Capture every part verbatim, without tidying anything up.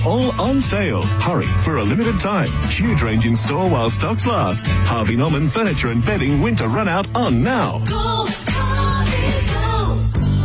all on sale. Hurry for a limited time. Huge range in store while stocks last. Harvey Norman Furniture and Bedding winter run out on now. Go, Harvey, go.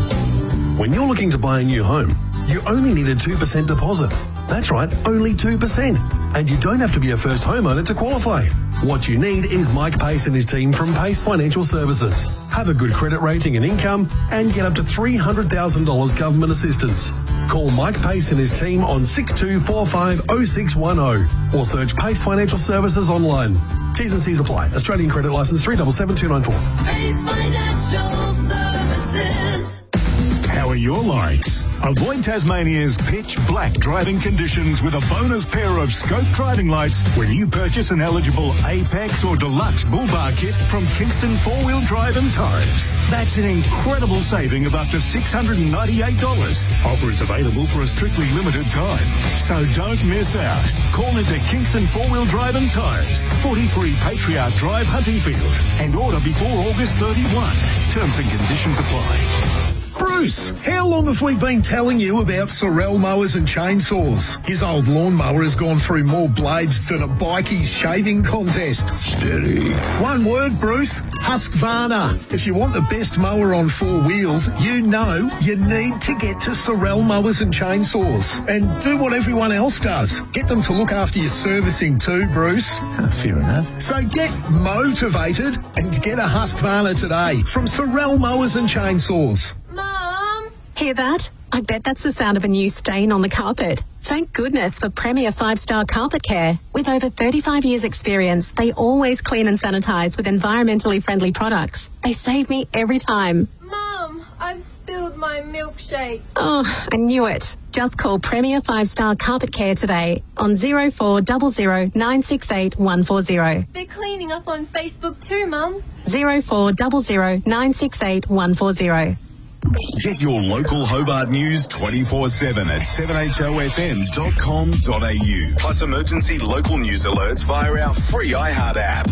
When you're looking to buy a new home, you only need a two percent deposit. That's right, only two percent. And you don't have to be a first homeowner to qualify. What you need is Mike Pace and his team from Pace Financial Services. Have a good credit rating and income and get up to three hundred thousand dollars government assistance. Call Mike Pace and his team on six two four five oh six one oh or search Pace Financial Services online. T's and C's apply. Australian credit licence three seven seven two nine four. Pace Financial Services. How are your lights? Avoid Tasmania's pitch black driving conditions with a bonus pair of scope driving lights when you purchase an eligible Apex or Deluxe Bull Bar kit from Kingston four-wheel drive and tyres. That's an incredible saving of up to six hundred ninety-eight dollars. Offer is available for a strictly limited time, so don't miss out. Call into Kingston four-wheel drive and tyres, forty-three Patriarch Drive, Huntingfield, and order before August thirty-first. Terms and conditions apply. Bruce, how long have we been telling you about Sorel mowers and chainsaws? His old lawnmower has gone through more blades than a bikie's shaving contest. Steady. One word, Bruce. Husqvarna. If you want the best mower on four wheels, you know you need to get to Sorel mowers and chainsaws. And do what everyone else does. Get them to look after your servicing too, Bruce. Fair enough. So get motivated and get a Husqvarna today from Sorel mowers and chainsaws. Mum? Hear that? I bet that's the sound of a new stain on the carpet. Thank goodness for Premier five-star Carpet Care. With over thirty-five years experience, they always clean and sanitise with environmentally friendly products. They save me every time. Mum, I've spilled my milkshake. Oh, I knew it. Just call Premier five-star Carpet Care today on zero four zero zero nine six eight one four zero. They're cleaning up on Facebook too, Mum. zero four zero zero nine six eight one four zero. Get your local Hobart news twenty-four seven at seven h o f m dot com dot a u. Plus emergency local news alerts via our free iHeart app.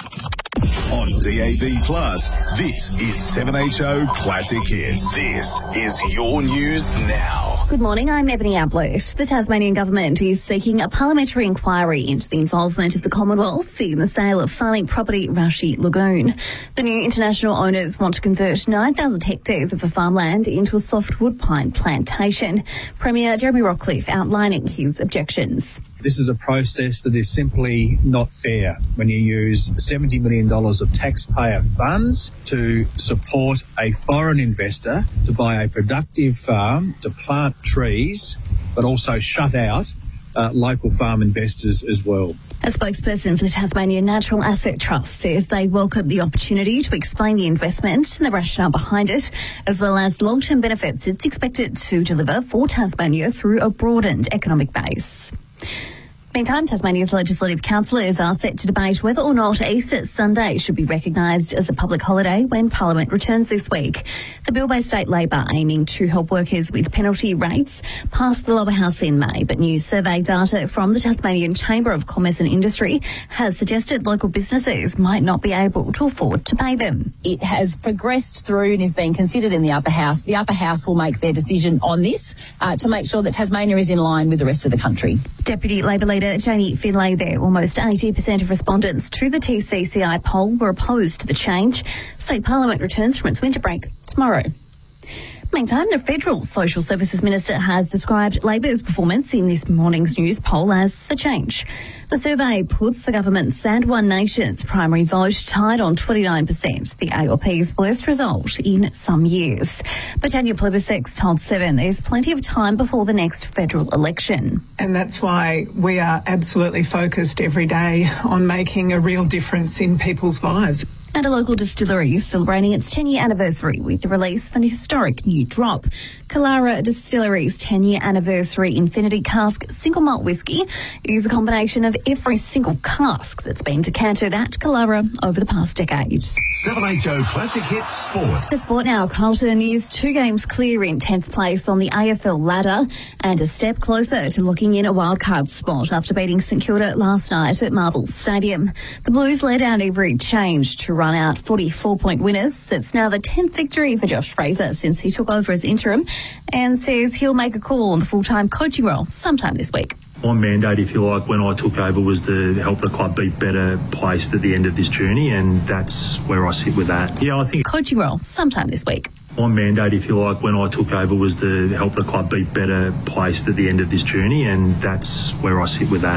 On D A B Plus, this is seven H O Classic Hits. This is your news now. Good morning, I'm Ebony Ablett. The Tasmanian Government is seeking a parliamentary inquiry into the involvement of the Commonwealth in the sale of farming property Rashi Lagoon. The new international owners want to convert nine thousand hectares of the farmland into a softwood pine plantation. Premier Jeremy Rockcliffe outlining his objections. This is a process that is simply not fair when you use seventy million dollars of taxpayer funds to support a foreign investor to buy a productive farm, to plant trees, but also shut out uh, local farm investors as well. A spokesperson for the Tasmanian Natural Asset Trust says they welcome the opportunity to explain the investment and the rationale behind it, as well as long-term benefits it's expected to deliver for Tasmania through a broadened economic base. Meantime, Tasmania's legislative councillors are set to debate whether or not Easter Sunday should be recognised as a public holiday when Parliament returns this week. The bill by State Labor, aiming to help workers with penalty rates, passed the lower house in May, but new survey data from the Tasmanian Chamber of Commerce and Industry has suggested local businesses might not be able to afford to pay them. It has progressed through and is being considered in the upper house. The upper house will make their decision on this uh, to make sure that Tasmania is in line with the rest of the country. Deputy Labor Leader Janie Finlay there. Almost eighty percent of respondents to the T C C I poll were opposed to the change. State Parliament returns from its winter break tomorrow. Meantime, the Federal Social Services Minister has described Labor's performance in this morning's news poll as a change. The survey puts the government's and One Nation's primary vote tied on twenty-nine percent, the A L P's worst result in some years. But Tanya Plibersek told Seven there's plenty of time before the next federal election. And that's why we are absolutely focused every day on making a real difference in people's lives. And a local distillery is celebrating its ten-year anniversary with the release of an historic new drop. Kalara Distillery's ten-year anniversary Infinity Cask single malt whisky is a combination of every single cask that's been decanted at Kalara over the past decade. seven H O Classic Hits Sport. To sport now, Carlton is two games clear in tenth place on the A F L ladder and a step closer to locking in a wildcard spot after beating St Kilda last night at Marvel Stadium. The Blues led out every change to run run out forty-four point winners. It's now the tenth victory for Josh Fraser since he took over as interim, and says he'll make a call on the full-time coaching role sometime this week. My mandate, if you like, when I took over was to help the club be better placed at the end of this journey, and that's where I sit with that. Yeah, I think Coaching role sometime this week. My mandate, if you like, when I took over was to help the club be better placed at the end of this journey, and that's where I sit with that.